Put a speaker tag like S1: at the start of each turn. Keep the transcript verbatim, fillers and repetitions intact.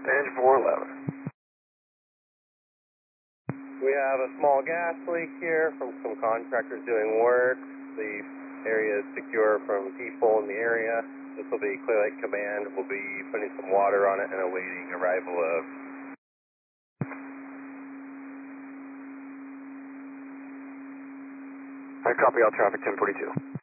S1: Engine four eleven.
S2: We have a small gas leak here from some contractors doing work. The area is secure from people in the area. This will be Clear Lake Command. We'll be putting some water on it and awaiting arrival of.
S1: I copy all traffic ten forty-two.